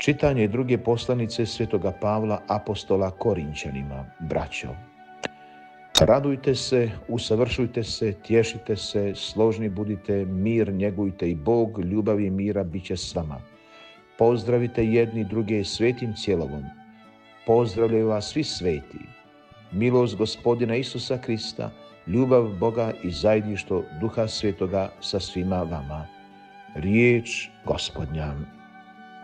Čitanje druge poslanice svetoga Pavla apostola Korinćanima. Braćo, radujte se, usavršujte se, tješite se, složni budite, mir njegujte i Bog ljubavi i mira bit će s vama. Pozdravite jedni druge svetim cjelovom. Pozdravljaju vas svi sveti. Milost Gospodina Isusa Krista, ljubav Boga i zajedništvo Duha Svetoga sa svima vama. Riječ Gospodnja.